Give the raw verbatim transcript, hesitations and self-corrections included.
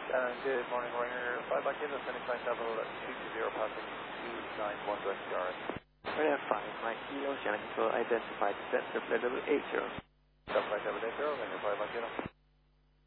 Uh, good morning, Rainer. five by Kilo, sending flight level two two zero, passing two nine one West Yard. Radar five, Mike Kilo, channel control identified, descent to flight level eight zero. Flight level eight zero, Rainer five by Kilo.